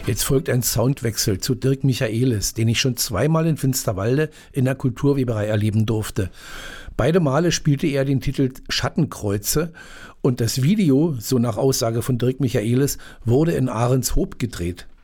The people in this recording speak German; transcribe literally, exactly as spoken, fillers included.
Jetzt folgt ein Soundwechsel zu Dirk Michaelis, den ich schon zweimal in Finsterwalde in der Kulturweberei erleben durfte. Beide Male spielte er den Titel Schattenkreuze und das Video, so nach Aussage von Dirk Michaelis, wurde in Ahrenshoop gedreht.